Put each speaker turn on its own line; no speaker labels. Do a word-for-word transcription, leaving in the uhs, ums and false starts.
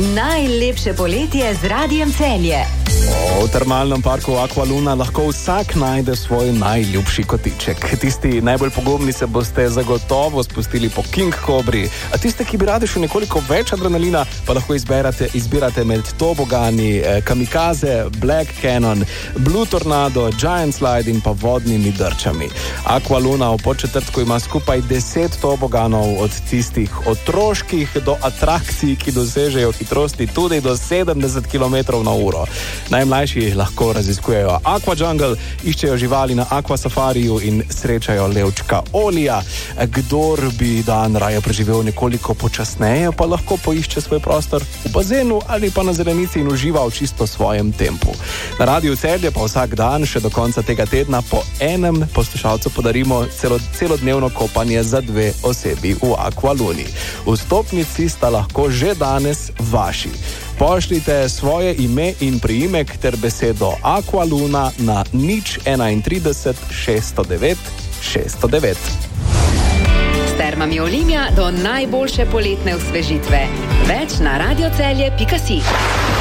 Najlepše poletje z Radiem Celje.
V termalnem parku Aqualuna lahko vsak najde svoj najljubši kotiček. Tisti najbolj pogumni se boste zagotovo spustili po King Cobri, a tiste, ki bi radi še nekoliko več adrenalina, pa lahko izberate, izbirate med tobogani, eh, Kamikaze, Black Cannon, Blue Tornado, Giant Slide in pa vodnimi drčami. Aqualuna v Podčetrtku ima skupaj deset toboganov, od tistih otroških do atrakcij, ki dosežejo hitrosti tudi do sedemdeset kilometrov na uro. Najmlajši lahko raziskujejo Aqua Jungle, iščejo živali na Aqua Safariju in srečajo levčka Olija. Kdor bi dan raje preživel nekoliko počasneje, pa lahko poišče svoj prostor v bazenu ali pa na zelenici in uživa v čisto svojem tempu. Na Radiu Celje pa vsak dan še do konca tega tedna po enem poslušalcu podarimo celo, celodnevno kopanje za dve osebi v Aqualuni. Vstopnici sta lahko že danes vaši. Pošljite svoje ime in priimek ter besedo Aqualuna na nič enaintrideset šeststo devet šeststo devet.
S termami Olimia do najboljše poletne osvežitve. Več na radiocelje pika si.